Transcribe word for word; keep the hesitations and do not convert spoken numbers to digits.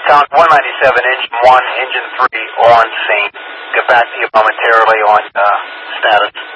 Count one ninety-seven, engine one, engine three on scene. Get back to you momentarily on uh, status.